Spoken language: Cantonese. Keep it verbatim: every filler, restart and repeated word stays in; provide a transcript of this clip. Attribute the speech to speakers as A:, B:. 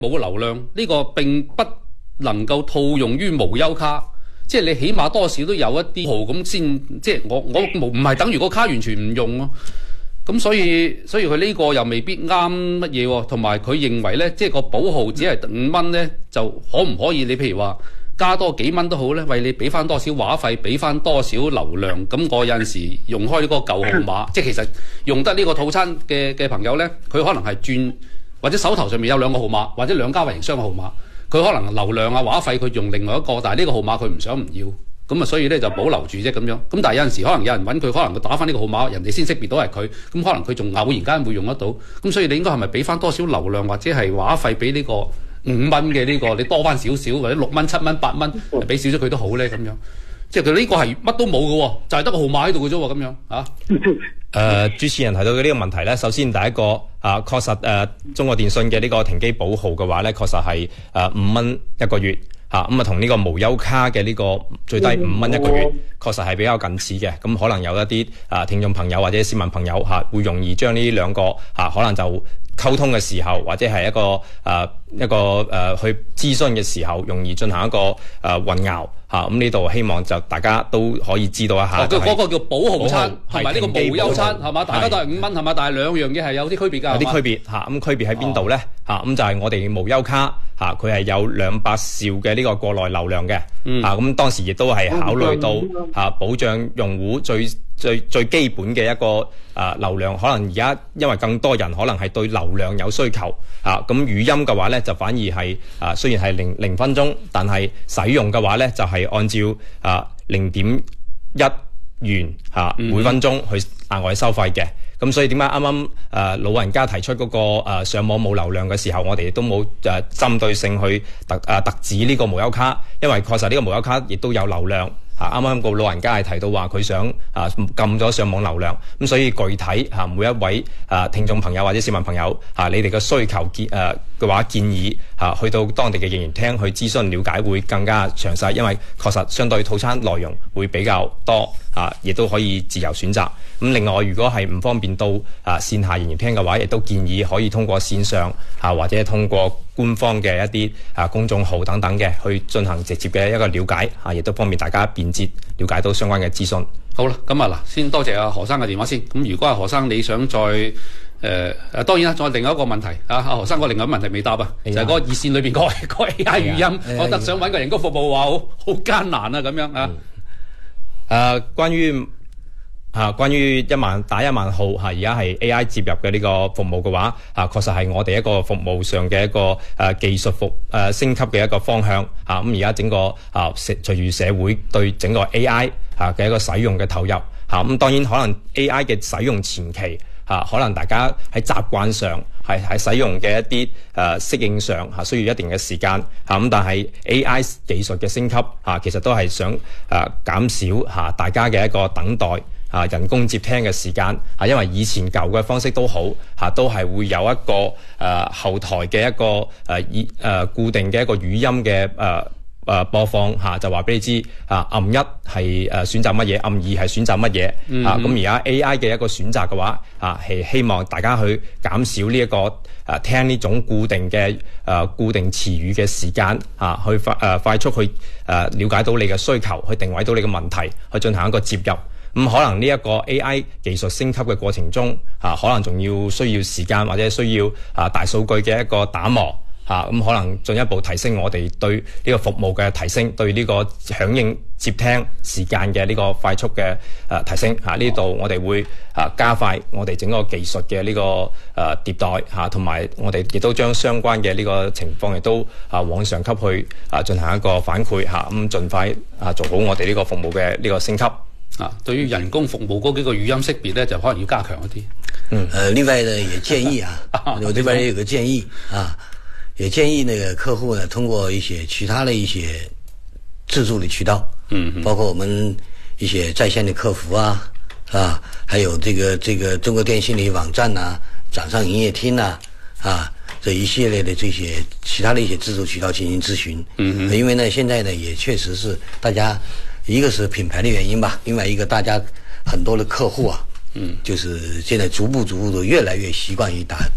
A: 冇流量呢、這個並不能夠套用於無憂卡，即係你起碼多少都有一啲號咁先，即係我我唔係等於個卡完全唔用咯。咁所以所以佢呢個又未必啱乜嘢喎，同埋佢認為咧，即係個保號只係五蚊咧，就可唔可以你譬如話加多幾蚊都好咧，為你俾翻多少話費，俾翻多少流量。咁我有陣時用開呢個舊號碼，即係其實用得呢個套餐嘅嘅朋友咧，佢可能係轉。或者手頭上面有兩個號碼，或者兩家運營商嘅號碼，佢可能流量啊話費佢用另外一個，但係呢個號碼佢唔想唔要，咁啊所以咧就保留住啫咁樣。咁但係有陣時可能有人揾佢，可能佢打翻呢個號碼，人哋先識別到係佢，咁可能佢仲偶然間會用得到。咁所以你應該係咪俾翻多少流量或者係話費俾呢個五蚊嘅呢個，你多翻少少或者六蚊、七蚊、八蚊，俾少少佢都好咧咁樣。即係佢呢個係乜都冇嘅喎，就係得個號碼喺度嘅啫喎，咁樣嚇。
B: 誒、呃、主持人提到嘅呢個問題咧，首先第一個啊，確實誒、呃、中國電信嘅呢個停機保號嘅話咧，確實係誒五蚊一個月嚇，咁啊同呢個無憂卡嘅呢個最低五蚊一個月，確實係比較近似嘅。咁可能有一啲啊聽眾朋友或者市民朋友嚇、啊，會容易將呢兩個嚇、啊、可能就溝通嘅時候，或者係一個誒、啊、一個誒、啊、去諮詢嘅時候，容易進行一個誒、啊、混淆。嚇咁呢度希望就大家都可以知道一下。
A: 哦，佢嗰個叫保號餐，同埋呢個無憂餐係嘛？大家都係五蚊係嘛？但係兩樣嘢係有啲區別㗎。
B: 有啲區別嚇，咁區別喺邊度咧？嚇咁就係我哋無憂卡嚇，佢係有兩百兆嘅呢個國內流量嘅。嗯。嚇咁當時亦都係考慮到嚇保障用戶最最最基本嘅一個啊流量，可能而家因為更多人可能係對流量有需求嚇，咁語音嘅話咧就反而係啊雖然係零零分鐘，但係使用嘅話咧就係按照啊零點一元嚇每分鐘去額外收費嘅。咁所以點解啱啱誒老人家提出嗰、那個、呃、上網冇流量嘅時候，我哋亦都冇誒針對性去特誒、呃、特指呢個無憂卡，因為確實呢個無憂卡亦都有流量。啊！啱啱個老人家係提到話佢想啊禁咗上網流量，咁所以具體嚇、啊、每一位啊聽眾朋友或者市民朋友嚇、啊，你哋嘅需求建誒嘅話建議嚇、啊、去到當地嘅營業廳去諮詢了解會更加詳細，因為確實相對套餐內容會比較多嚇，亦、啊、都可以自由選擇。咁另外，如果係唔方便到啊線下營業廳嘅話，亦都建議可以通過線上啊或者通過官方嘅一啲啊公眾號等等嘅去進行直接嘅一個了解啊，亦都方便大家便捷了解到相關嘅資訊。
A: 好啦，咁啊嗱，先多謝阿何生嘅電話先。咁如果阿何生你想再誒誒、呃，當然啦，再另外一個問題啊，阿何生個另外一個問題未答啊，就係、是、嗰個熱線裏邊個個 A I 語音，我覺得想揾個人工服務話好好艱難啊咁樣啊。誒、
B: 嗯呃，關於。啊，關於一萬打一萬號嚇，而家係 A I 接入嘅呢個服務嘅話，啊，確實係我哋一個服務上嘅一個誒、啊、技術服誒、啊、升級嘅一個方向嚇。咁而家整個啊，隨住社會對整個 A I 嚇嘅一個使用嘅投入嚇，咁、啊、當然可能 A I 嘅使用前期嚇、啊，可能大家喺習慣上係喺使用嘅一啲誒、啊、適應上嚇、啊，需要一定嘅時間嚇。咁、啊、但係 A I 技術嘅升級嚇、啊，其實都係想誒、啊、減少嚇、啊、大家嘅一個等待。啊，人工接聽嘅時間啊，因為以前舊嘅方式都好嚇、啊，都係會有一個誒、呃、後台嘅一個誒以誒固定嘅一個語音嘅誒誒播放嚇、啊，就話俾你知啊，按一係誒選擇乜嘢，按二係選擇乜嘢啊。咁而家 A I 嘅一個選擇嘅話啊，係希望大家去減少呢、這、一個誒、啊、聽呢種固定嘅誒、啊、固定詞語嘅時間啊，去快誒、啊、快速去誒了解到你嘅需求，去定位到你嘅問題，去進行一個接入。咁、嗯、可能呢一個 A I 技術升級嘅過程中，啊，可能仲要需要時間或者需要啊大數據嘅一個打磨，嚇、啊、咁、嗯、可能進一步提升我哋對呢個服務嘅提升，對呢個響應接聽時間嘅呢個快速嘅誒、啊、提升嚇。呢、啊、度我哋會啊加快我哋整個技術嘅呢、這個誒迭代嚇，同、啊、埋我哋亦都將相關嘅呢個情況亦都啊往上級去啊進行一個反饋嚇，咁、啊、盡快啊做好我哋呢個服務嘅呢個升級。
A: 啊，對於人工服務嗰幾個語音識別咧，就可能要加強一啲。
C: 嗯，呃，另外呢，也建議啊，我這邊也有個建議啊，也建議那個客戶呢，通過一些其他的一些自助的渠道，嗯，包括我們一些在線的客服啊，啊，還有這個這個中國電信的網站啊，掌上營業廳啊，啊，這一系列的這些其他的一些自助渠道進行諮詢。嗯嗯，因為呢，現在呢，也確實是大家。一個是品牌的原因吧，另外一個大家很多的客戶啊，嗯，就是現在逐步逐步的越來越習慣於打